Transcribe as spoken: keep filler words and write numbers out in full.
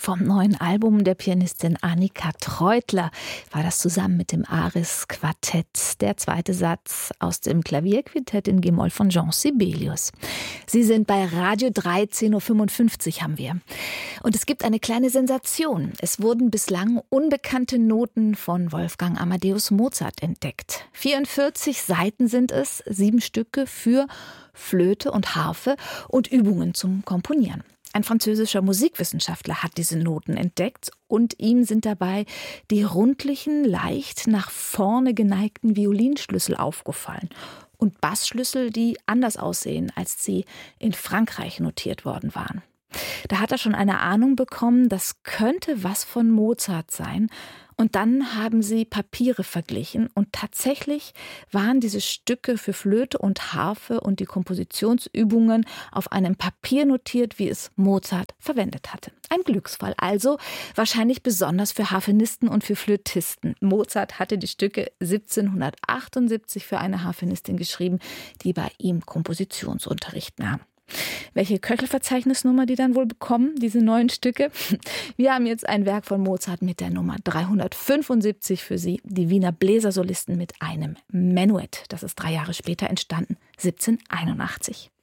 Vom neuen Album der Pianistin Annika Treutler war das zusammen mit dem Aris-Quartett, der zweite Satz aus dem Klavierquintett in G-Moll von Jean Sibelius. Sie sind bei Radio drei, zehn Uhr fünfundfünfzig haben wir. Und es gibt eine kleine Sensation. Es wurden bislang unbekannte Noten von Wolfgang Amadeus Mozart entdeckt. vierundvierzig Seiten sind es, sieben Stücke für Flöte und Harfe und Übungen zum Komponieren. Ein französischer Musikwissenschaftler hat diese Noten entdeckt und ihm sind dabei die rundlichen, leicht nach vorne geneigten Violinschlüssel aufgefallen und Bassschlüssel, die anders aussehen, als sie in Frankreich notiert worden waren. Da hat er schon eine Ahnung bekommen, das könnte was von Mozart sein. Und dann haben sie Papiere verglichen und tatsächlich waren diese Stücke für Flöte und Harfe und die Kompositionsübungen auf einem Papier notiert, wie es Mozart verwendet hatte. Ein Glücksfall also, wahrscheinlich besonders für Harfenisten und für Flötisten. Mozart hatte die Stücke siebzehnhundertachtundsiebzig für eine Harfenistin geschrieben, die bei ihm Kompositionsunterricht nahm. Welche Köchelverzeichnisnummer die dann wohl bekommen, diese neuen Stücke? Wir haben jetzt ein Werk von Mozart mit der Nummer dreihundertfünfundsiebzig für Sie, die Wiener Bläsersolisten mit einem Menuett. Das ist drei Jahre später entstanden, siebzehnhunderteinundachtzig.